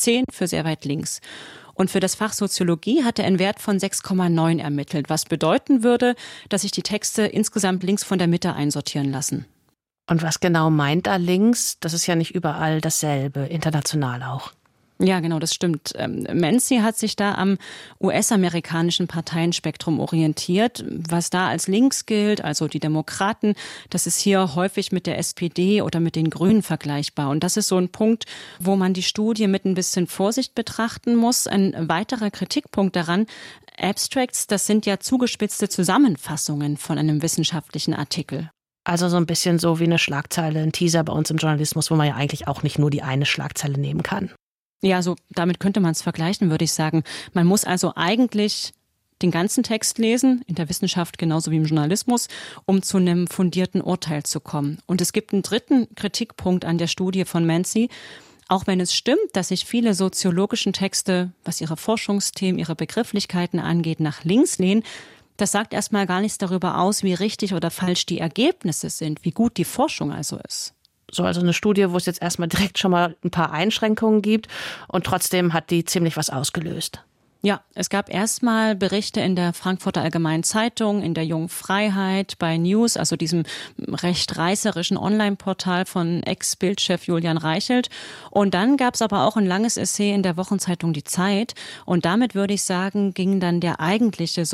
10 für sehr weit links. Und für das Fach Soziologie hat er einen Wert von 6,9 ermittelt, was bedeuten würde, dass sich die Texte insgesamt links von der Mitte einsortieren lassen. Und was genau meint da links? Das ist ja nicht überall dasselbe, international auch. Ja, genau, das stimmt. Manzi hat sich da am US-amerikanischen Parteienspektrum orientiert. Was da als links gilt, also die Demokraten, das ist hier häufig mit der SPD oder mit den Grünen vergleichbar. Und das ist so ein Punkt, wo man die Studie mit ein bisschen Vorsicht betrachten muss. Ein weiterer Kritikpunkt daran: Abstracts, das sind ja zugespitzte Zusammenfassungen von einem wissenschaftlichen Artikel. Also so ein bisschen so wie eine Schlagzeile, ein Teaser bei uns im Journalismus, wo man ja eigentlich auch nicht nur die eine Schlagzeile nehmen kann. Ja, so damit könnte man es vergleichen, würde ich sagen. Man muss also eigentlich den ganzen Text lesen, in der Wissenschaft genauso wie im Journalismus, um zu einem fundierten Urteil zu kommen. Und es gibt einen dritten Kritikpunkt an der Studie von Manzi. Auch wenn es stimmt, dass sich viele soziologischen Texte, was ihre Forschungsthemen, ihre Begrifflichkeiten angeht, nach links lehnen, das sagt erstmal gar nichts darüber aus, wie richtig oder falsch die Ergebnisse sind, wie gut die Forschung also ist. So, also eine Studie, wo es jetzt erstmal direkt schon mal ein paar Einschränkungen gibt und trotzdem hat die ziemlich was ausgelöst. Ja, es gab erstmal Berichte in der Frankfurter Allgemeinen Zeitung, in der Jungen Freiheit, bei News, also diesem recht reißerischen Online-Portal von Ex-Bildchef Julian Reichelt. Und dann gab es aber auch ein langes Essay in der Wochenzeitung Die Zeit. Und damit würde ich sagen, ging dann der eigentliche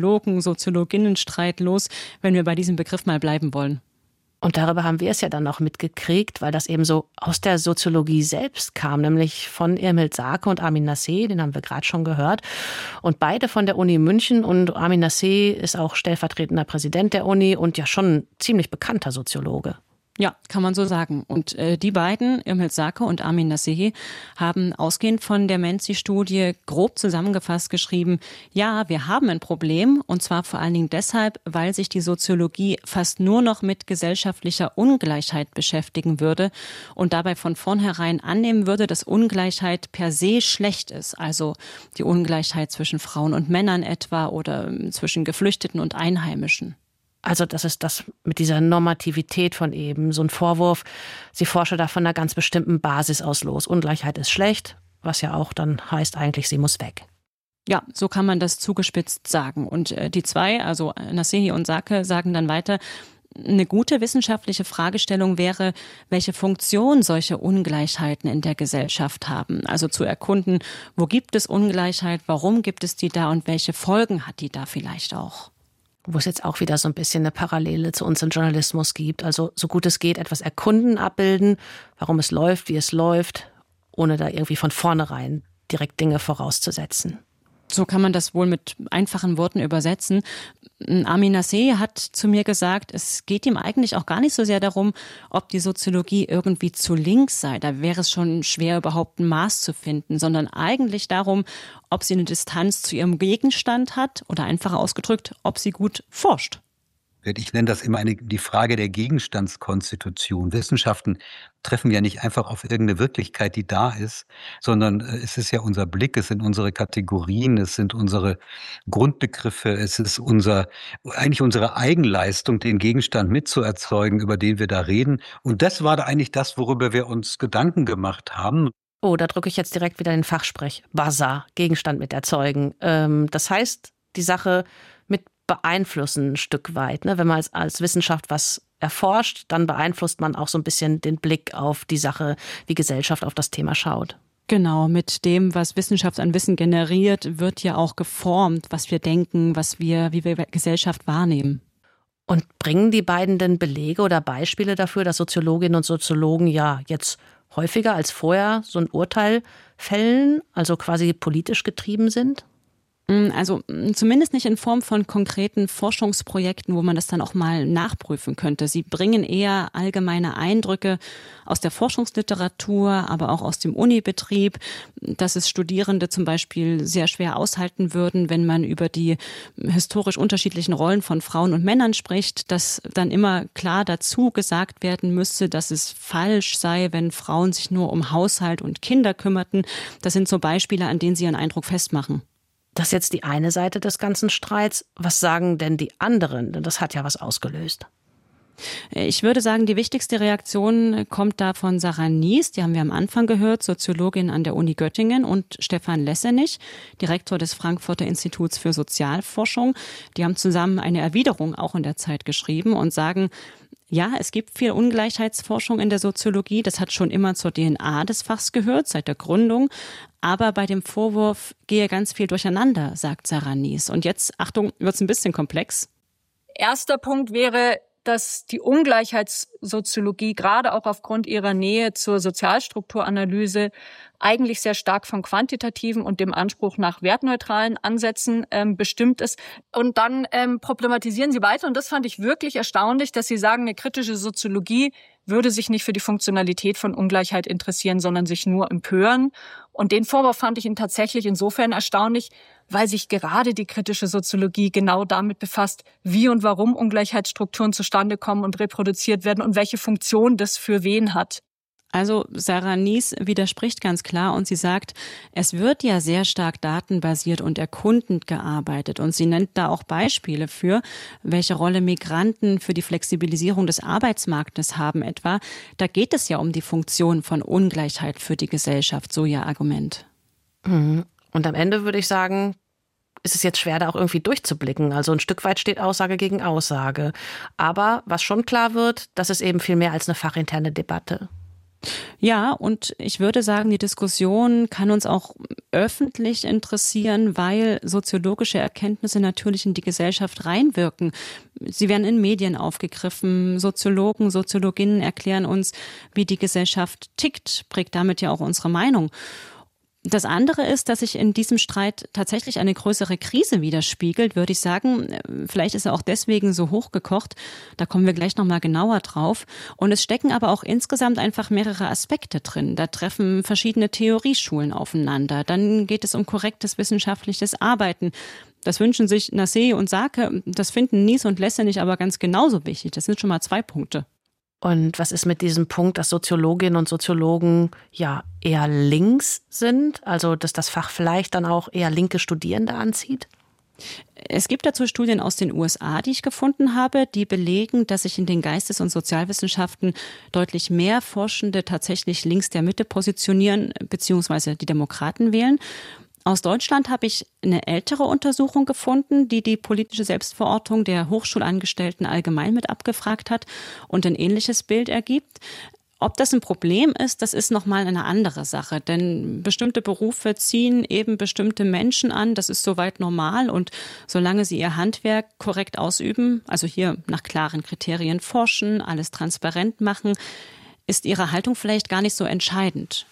Soziologinnenstreit los, wenn wir bei diesem Begriff mal bleiben wollen. Und darüber haben wir es ja dann noch mitgekriegt, weil das eben so aus der Soziologie selbst kam, nämlich von Irmhild Sake und Armin Nassé, den haben wir gerade schon gehört. Und beide von der Uni München, und Armin Nassé ist auch stellvertretender Präsident der Uni und ja schon ein ziemlich bekannter Soziologe. Ja, kann man so sagen. Und die beiden, Irmhild Sake und Armin Nassé, haben ausgehend von der Manzi-Studie grob zusammengefasst geschrieben: Ja, wir haben ein Problem, und zwar vor allen Dingen deshalb, weil sich die Soziologie fast nur noch mit gesellschaftlicher Ungleichheit beschäftigen würde und dabei von vornherein annehmen würde, dass Ungleichheit per se schlecht ist. Also die Ungleichheit zwischen Frauen und Männern etwa oder zwischen Geflüchteten und Einheimischen. Also das ist das mit dieser Normativität von eben, so ein Vorwurf, sie forsche da von einer ganz bestimmten Basis aus los. Ungleichheit ist schlecht, was ja auch dann heißt eigentlich, sie muss weg. Ja, so kann man das zugespitzt sagen. Und die zwei, also Nassé und Sake, sagen dann weiter: Eine gute wissenschaftliche Fragestellung wäre, welche Funktion solche Ungleichheiten in der Gesellschaft haben. Also zu erkunden, wo gibt es Ungleichheit, warum gibt es die da und welche Folgen hat die da vielleicht auch. Wo es jetzt auch wieder so ein bisschen eine Parallele zu uns im Journalismus gibt. Also so gut es geht, etwas erkunden, abbilden, warum es läuft, wie es läuft, ohne da irgendwie von vornherein direkt Dinge vorauszusetzen. So kann man das wohl mit einfachen Worten übersetzen. Armin Nassé hat zu mir gesagt, es geht ihm eigentlich auch gar nicht so sehr darum, ob die Soziologie irgendwie zu links sei. Da wäre es schon schwer, überhaupt ein Maß zu finden, sondern eigentlich darum, ob sie eine Distanz zu ihrem Gegenstand hat oder einfacher ausgedrückt, ob sie gut forscht. Ich nenne das immer die Frage der Gegenstandskonstitution. Wissenschaften treffen ja nicht einfach auf irgendeine Wirklichkeit, die da ist, sondern es ist ja unser Blick, es sind unsere Kategorien, es sind unsere Grundbegriffe, es ist eigentlich unsere Eigenleistung, den Gegenstand mitzuerzeugen, über den wir da reden. Und das war da eigentlich das, worüber wir uns Gedanken gemacht haben. Oh, da drücke ich jetzt direkt wieder den Fachsprech. Bazar, Gegenstand mit erzeugen. Das heißt, die Sache mit beeinflussen ein Stück weit. Ne? Wenn man als Wissenschaft was erforscht, dann beeinflusst man auch so ein bisschen den Blick auf die Sache, wie Gesellschaft auf das Thema schaut. Genau, mit dem, was Wissenschaft an Wissen generiert, wird ja auch geformt, was wir denken, wie wir Gesellschaft wahrnehmen. Und bringen die beiden denn Belege oder Beispiele dafür, dass Soziologinnen und Soziologen ja jetzt häufiger als vorher so ein Urteil fällen, also quasi politisch getrieben sind? Also zumindest nicht in Form von konkreten Forschungsprojekten, wo man das dann auch mal nachprüfen könnte. Sie bringen eher allgemeine Eindrücke aus der Forschungsliteratur, aber auch aus dem Unibetrieb, dass es Studierende zum Beispiel sehr schwer aushalten würden, wenn man über die historisch unterschiedlichen Rollen von Frauen und Männern spricht, dass dann immer klar dazu gesagt werden müsste, dass es falsch sei, wenn Frauen sich nur um Haushalt und Kinder kümmerten. Das sind so Beispiele, an denen sie ihren Eindruck festmachen. Das ist jetzt die eine Seite des ganzen Streits. Was sagen denn die anderen? Denn das hat ja was ausgelöst. Ich würde sagen, die wichtigste Reaktion kommt da von Sarah Nies, die haben wir am Anfang gehört, Soziologin an der Uni Göttingen, und Stefan Lessenich, Direktor des Frankfurter Instituts für Sozialforschung. Die haben zusammen eine Erwiderung auch in der Zeit geschrieben und sagen, ja, es gibt viel Ungleichheitsforschung in der Soziologie. Das hat schon immer zur DNA des Fachs gehört, seit der Gründung. Aber bei dem Vorwurf gehe ganz viel durcheinander, sagt Sarah Nies. Und jetzt, Achtung, wird's ein bisschen komplex. Erster Punkt wäre, dass die Ungleichheitssoziologie gerade auch aufgrund ihrer Nähe zur Sozialstrukturanalyse eigentlich sehr stark von quantitativen und dem Anspruch nach wertneutralen Ansätzen bestimmt ist. Und dann problematisieren sie weiter, und das fand ich wirklich erstaunlich, dass sie sagen, eine kritische Soziologie würde sich nicht für die Funktionalität von Ungleichheit interessieren, sondern sich nur empören. Und den Vorwurf fand ich ihn tatsächlich insofern erstaunlich, weil sich gerade die kritische Soziologie genau damit befasst, wie und warum Ungleichheitsstrukturen zustande kommen und reproduziert werden und welche Funktion das für wen hat. Also Sarah Nies widerspricht ganz klar und sie sagt, es wird ja sehr stark datenbasiert und erkundend gearbeitet, und sie nennt da auch Beispiele für, welche Rolle Migranten für die Flexibilisierung des Arbeitsmarktes haben etwa. Da geht es ja um die Funktion von Ungleichheit für die Gesellschaft, so ihr Argument. Und am Ende würde ich sagen, ist es jetzt schwer, da auch irgendwie durchzublicken. Also ein Stück weit steht Aussage gegen Aussage. Aber was schon klar wird, das ist eben viel mehr als eine fachinterne Debatte. Ja, und ich würde sagen, die Diskussion kann uns auch öffentlich interessieren, weil soziologische Erkenntnisse natürlich in die Gesellschaft reinwirken. Sie werden in Medien aufgegriffen. Soziologen, Soziologinnen erklären uns, wie die Gesellschaft tickt, prägt damit ja auch unsere Meinung. Das andere ist, dass sich in diesem Streit tatsächlich eine größere Krise widerspiegelt, würde ich sagen. Vielleicht ist er auch deswegen so hochgekocht. Da kommen wir gleich nochmal genauer drauf. Und es stecken aber auch insgesamt einfach mehrere Aspekte drin. Da treffen verschiedene Theorieschulen aufeinander. Dann geht es um korrektes wissenschaftliches Arbeiten. Das wünschen sich Nassé und Sake. Das finden Nies und Lessenich aber ganz genauso wichtig. Das sind schon mal 2 Punkte. Und was ist mit diesem Punkt, dass Soziologinnen und Soziologen ja eher links sind? Also dass das Fach vielleicht dann auch eher linke Studierende anzieht? Es gibt dazu Studien aus den USA, die ich gefunden habe, die belegen, dass sich in den Geistes- und Sozialwissenschaften deutlich mehr Forschende tatsächlich links der Mitte positionieren bzw. die Demokraten wählen. Aus Deutschland habe ich eine ältere Untersuchung gefunden, die die politische Selbstverortung der Hochschulangestellten allgemein mit abgefragt hat und ein ähnliches Bild ergibt. Ob das ein Problem ist, das ist nochmal eine andere Sache, denn bestimmte Berufe ziehen eben bestimmte Menschen an, das ist soweit normal, und solange sie ihr Handwerk korrekt ausüben, also hier nach klaren Kriterien forschen, alles transparent machen, ist ihre Haltung vielleicht gar nicht so entscheidend.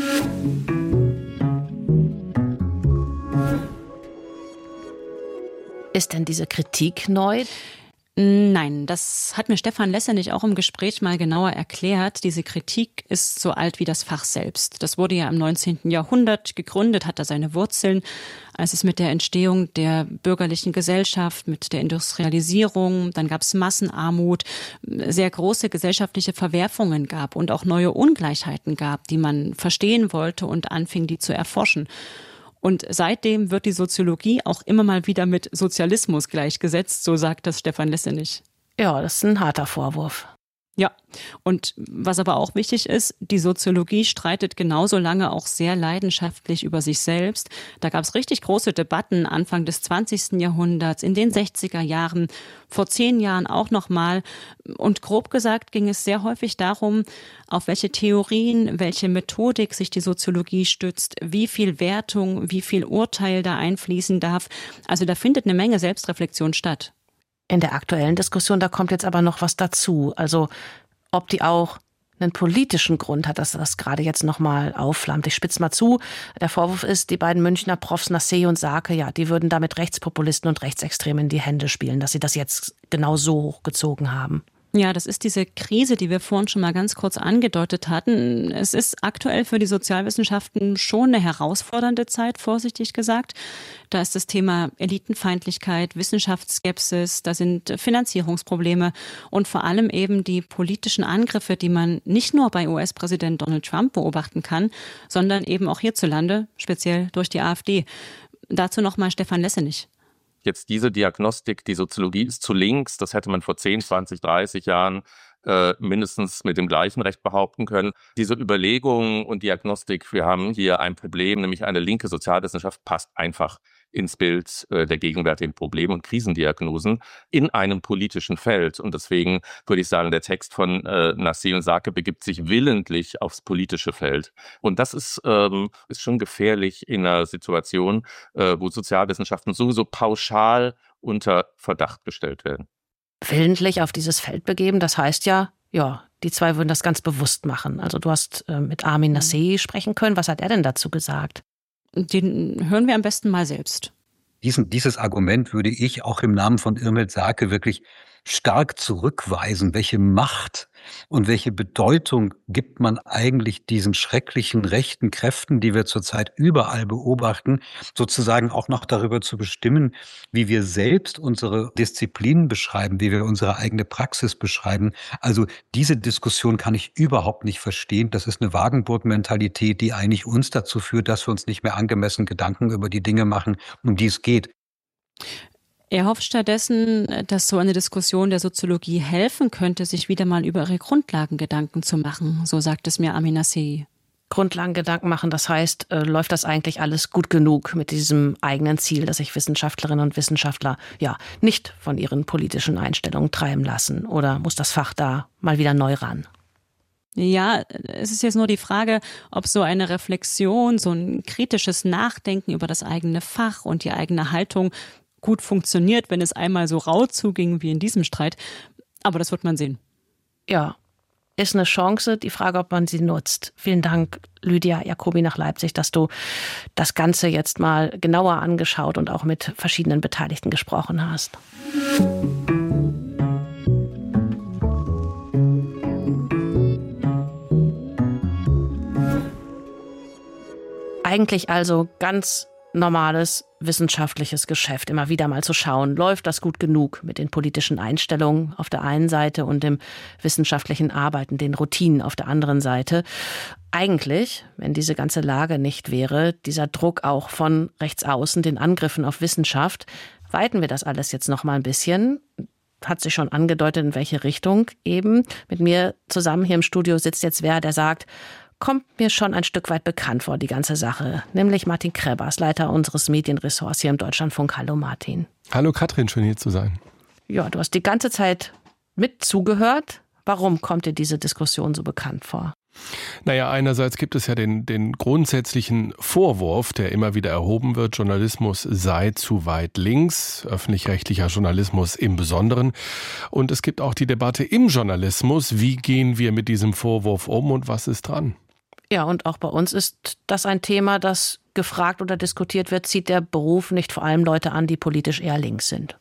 Ist denn diese Kritik neu? Nein, das hat mir Stefan Lessenich auch im Gespräch mal genauer erklärt. Diese Kritik ist so alt wie das Fach selbst. Das wurde ja im 19. Jahrhundert gegründet, hat da seine Wurzeln, als es mit der Entstehung der bürgerlichen Gesellschaft, mit der Industrialisierung, dann gab es Massenarmut, sehr große gesellschaftliche Verwerfungen gab und auch neue Ungleichheiten gab, die man verstehen wollte und anfing, die zu erforschen. Und seitdem wird die Soziologie auch immer mal wieder mit Sozialismus gleichgesetzt, so sagt das Stefan Lessenich. Ja, das ist ein harter Vorwurf. Ja, und was aber auch wichtig ist, die Soziologie streitet genauso lange auch sehr leidenschaftlich über sich selbst. Da gab es richtig große Debatten Anfang des 20. Jahrhunderts, in den 60er Jahren, vor 10 Jahren auch nochmal. Und grob gesagt ging es sehr häufig darum, auf welche Theorien, welche Methodik sich die Soziologie stützt, wie viel Wertung, wie viel Urteil da einfließen darf. Also da findet eine Menge Selbstreflexion statt. In der aktuellen Diskussion, da kommt jetzt aber noch was dazu. Also ob die auch einen politischen Grund hat, dass das gerade jetzt nochmal aufflammt. Ich spitze mal zu. Der Vorwurf ist, die beiden Münchner Profs Nassé und Sake, ja, die würden damit Rechtspopulisten und Rechtsextremen in die Hände spielen, dass sie das jetzt genau so hochgezogen haben. Ja, das ist diese Krise, die wir vorhin schon mal ganz kurz angedeutet hatten. Es ist aktuell für die Sozialwissenschaften schon eine herausfordernde Zeit, vorsichtig gesagt. Da ist das Thema Elitenfeindlichkeit, Wissenschaftsskepsis, da sind Finanzierungsprobleme und vor allem eben die politischen Angriffe, die man nicht nur bei US-Präsident Donald Trump beobachten kann, sondern eben auch hierzulande, speziell durch die AfD. Dazu nochmal Stefan Lessenich. jetzt diese Diagnostik, die Soziologie ist zu links, das hätte man vor 10, 20, 30 Jahren mindestens mit dem gleichen Recht behaupten können. Diese Überlegungen und Diagnostik, wir haben hier ein Problem, nämlich eine linke Sozialwissenschaft passt einfach ins Bild der gegenwärtigen Probleme und Krisendiagnosen in einem politischen Feld. Und deswegen würde ich sagen, der Text von Nassé und Sake begibt sich willentlich aufs politische Feld. Und das ist schon gefährlich in einer Situation, wo Sozialwissenschaften sowieso pauschal unter Verdacht gestellt werden. Willentlich auf dieses Feld begeben, das heißt ja, die zwei würden das ganz bewusst machen. Also du hast mit Armin Nassé sprechen können. Was hat er denn dazu gesagt? Den hören wir am besten mal selbst. Dieses Argument würde ich auch im Namen von Irmhild Sake wirklich stark zurückweisen. Welche Macht und welche Bedeutung gibt man eigentlich diesen schrecklichen rechten Kräften, die wir zurzeit überall beobachten, sozusagen auch noch darüber zu bestimmen, wie wir selbst unsere Disziplinen beschreiben, wie wir unsere eigene Praxis beschreiben. Also diese Diskussion kann ich überhaupt nicht verstehen. Das ist eine Wagenburg-Mentalität, die eigentlich uns dazu führt, dass wir uns nicht mehr angemessen Gedanken über die Dinge machen, um die es geht. Er hofft stattdessen, dass so eine Diskussion der Soziologie helfen könnte, sich wieder mal über ihre Grundlagen Gedanken zu machen. So sagt es mir Armin Nassé. Grundlagengedanken machen, das heißt, läuft das eigentlich alles gut genug mit diesem eigenen Ziel, dass sich Wissenschaftlerinnen und Wissenschaftler nicht von ihren politischen Einstellungen treiben lassen? Oder muss das Fach da mal wieder neu ran? Ja, es ist jetzt nur die Frage, ob so eine Reflexion, so ein kritisches Nachdenken über das eigene Fach und die eigene Haltung gut funktioniert, wenn es einmal so rau zuging wie in diesem Streit. Aber das wird man sehen. Ja, ist eine Chance. Die Frage, ob man sie nutzt. Vielen Dank, Lydia Jacobi nach Leipzig, dass du das Ganze jetzt mal genauer angeschaut und auch mit verschiedenen Beteiligten gesprochen hast. Eigentlich also ganz normales wissenschaftliches Geschäft, immer wieder mal zu schauen, läuft das gut genug mit den politischen Einstellungen auf der einen Seite und dem wissenschaftlichen Arbeiten, den Routinen auf der anderen Seite. Eigentlich, wenn diese ganze Lage nicht wäre, dieser Druck auch von rechts außen, den Angriffen auf Wissenschaft, weiten wir das alles jetzt noch mal ein bisschen. Hat sich schon angedeutet, in welche Richtung eben. Mit mir zusammen hier im Studio sitzt jetzt wer, der sagt, kommt mir schon ein Stück weit bekannt vor, die ganze Sache. Nämlich Martin Krebers, Leiter unseres Medienressorts hier im Deutschlandfunk. Hallo Martin. Hallo Katrin, schön hier zu sein. Ja, du hast die ganze Zeit mit zugehört. Warum kommt dir diese Diskussion so bekannt vor? Naja, einerseits gibt es ja den grundsätzlichen Vorwurf, der immer wieder erhoben wird, Journalismus sei zu weit links, öffentlich-rechtlicher Journalismus im Besonderen. Und es gibt auch die Debatte im Journalismus, wie gehen wir mit diesem Vorwurf um und was ist dran? Ja, und auch bei uns ist das ein Thema, das gefragt oder diskutiert wird, zieht der Beruf nicht vor allem Leute an, die politisch eher links sind?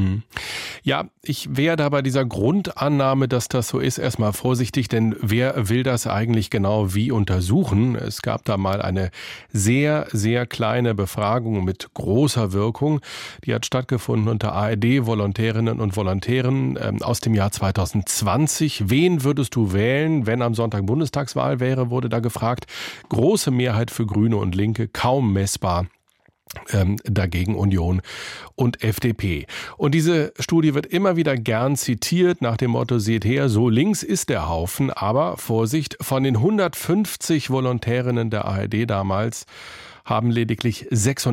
Ja, ich wäre da bei dieser Grundannahme, dass das so ist, erstmal vorsichtig, denn wer will das eigentlich genau wie untersuchen? Es gab da mal eine sehr, sehr kleine Befragung mit großer Wirkung. Die hat stattgefunden unter ARD-Volontärinnen und Volontären aus dem Jahr 2020. Wen würdest du wählen, wenn am Sonntag Bundestagswahl wäre, wurde da gefragt. Große Mehrheit für Grüne und Linke, kaum messbar. Dagegen Union und FDP. Und diese Studie wird immer wieder gern zitiert nach dem Motto, seht her, so links ist der Haufen. Aber Vorsicht, von den 150 Volontärinnen der ARD damals haben lediglich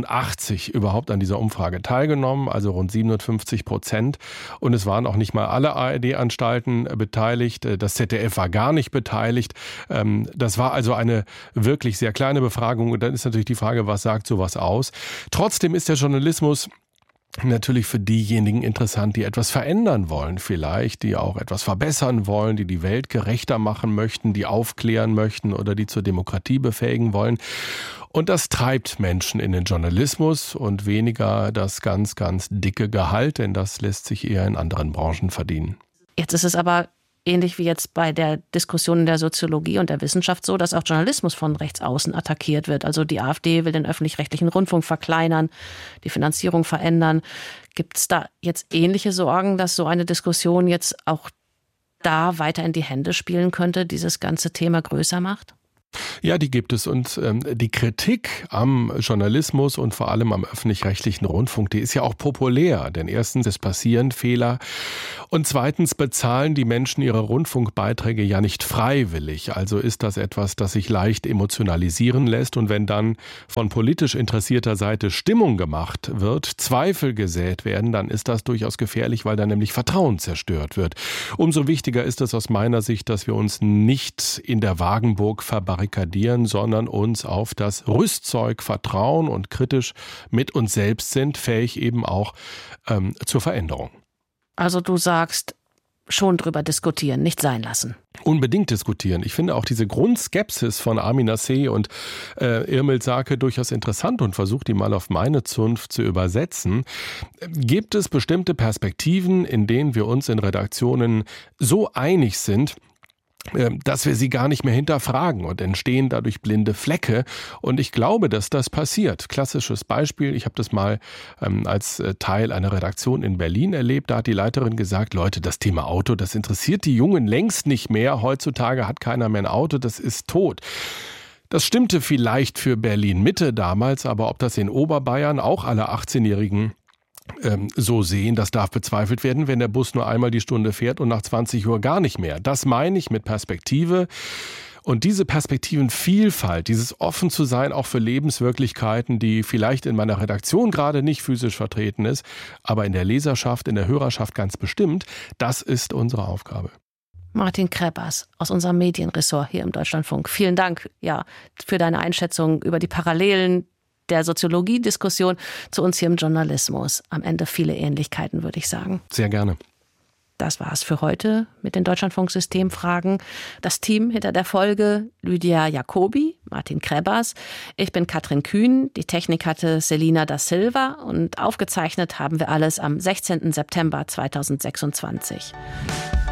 86 überhaupt an dieser Umfrage teilgenommen, also rund 57%. Und es waren auch nicht mal alle ARD-Anstalten beteiligt. Das ZDF war gar nicht beteiligt. Das war also eine wirklich sehr kleine Befragung. Und dann ist natürlich die Frage, was sagt sowas aus? Trotzdem ist der Journalismus natürlich für diejenigen interessant, die etwas verändern wollen vielleicht, die auch etwas verbessern wollen, die die Welt gerechter machen möchten, die aufklären möchten oder die zur Demokratie befähigen wollen. Und das treibt Menschen in den Journalismus und weniger das ganz, ganz dicke Gehalt, denn das lässt sich eher in anderen Branchen verdienen. Jetzt ist es aber ähnlich wie jetzt bei der Diskussion in der Soziologie und der Wissenschaft so, dass auch Journalismus von rechts außen attackiert wird. Also die AfD will den öffentlich-rechtlichen Rundfunk verkleinern, die Finanzierung verändern. Gibt es da jetzt ähnliche Sorgen, dass so eine Diskussion jetzt auch da weiter in die Hände spielen könnte, dieses ganze Thema größer macht? Ja, die gibt es. Und die Kritik am Journalismus und vor allem am öffentlich-rechtlichen Rundfunk, die ist ja auch populär. Denn erstens, es passieren Fehler. Und zweitens bezahlen die Menschen ihre Rundfunkbeiträge ja nicht freiwillig. Also ist das etwas, das sich leicht emotionalisieren lässt. Und wenn dann von politisch interessierter Seite Stimmung gemacht wird, Zweifel gesät werden, dann ist das durchaus gefährlich, weil dann nämlich Vertrauen zerstört wird. Umso wichtiger ist es aus meiner Sicht, dass wir uns nicht in der Wagenburg verbarrikadieren, sondern uns auf das Rüstzeug vertrauen und kritisch mit uns selbst sind, fähig eben auch zur Veränderung. Also du sagst, schon drüber diskutieren, nicht sein lassen. Unbedingt diskutieren. Ich finde auch diese Grundskepsis von Amin Arseh und Irmel Sarke durchaus interessant und versuche die mal auf meine Zunft zu übersetzen. Gibt es bestimmte Perspektiven, in denen wir uns in Redaktionen so einig sind, dass wir sie gar nicht mehr hinterfragen und entstehen dadurch blinde Flecke. Und ich glaube, dass das passiert. Klassisches Beispiel, ich habe das mal als Teil einer Redaktion in Berlin erlebt. Da hat die Leiterin gesagt, Leute, das Thema Auto, das interessiert die Jungen längst nicht mehr. Heutzutage hat keiner mehr ein Auto, das ist tot. Das stimmte vielleicht für Berlin-Mitte damals, aber ob das in Oberbayern auch alle 18-Jährigen so sehen, das darf bezweifelt werden, wenn der Bus nur einmal die Stunde fährt und nach 20 Uhr gar nicht mehr. Das meine ich mit Perspektive. Und diese Perspektivenvielfalt, dieses offen zu sein, auch für Lebenswirklichkeiten, die vielleicht in meiner Redaktion gerade nicht physisch vertreten ist, aber in der Leserschaft, in der Hörerschaft ganz bestimmt, das ist unsere Aufgabe. Martin Krebbers aus unserem Medienressort hier im Deutschlandfunk. Vielen Dank für deine Einschätzung über die Parallelen der Soziologie-Diskussion zu uns hier im Journalismus. Am Ende viele Ähnlichkeiten, würde ich sagen. Sehr gerne. Das war's für heute mit den Deutschlandfunk-Systemfragen. Das Team hinter der Folge: Lydia Jacobi, Martin Krebbers. Ich bin Katrin Kühn. Die Technik hatte Selina da Silva und aufgezeichnet haben wir alles am 16. September 2026.